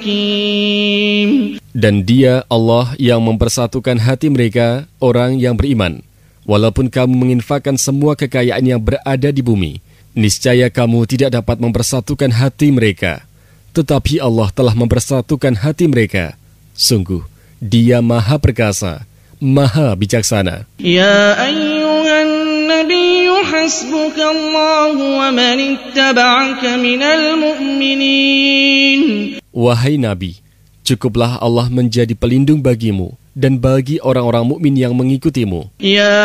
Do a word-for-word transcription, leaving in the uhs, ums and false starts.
Dan Dia Allah yang mempersatukan hati mereka, orang yang beriman. Walaupun kamu menginfakkan semua kekayaan yang berada di bumi, niscaya kamu tidak dapat mempersatukan hati mereka. Tetapi Allah telah mempersatukan hati mereka. Sungguh, Dia Maha Perkasa, Maha Bijaksana. Ya ayyuhan nabiyyu hasbukallahu wa man ittaba'aka minal mu'minin. Wahai Nabi, cukuplah Allah menjadi pelindung bagimu dan bagi orang-orang mukmin yang mengikutimu. Ya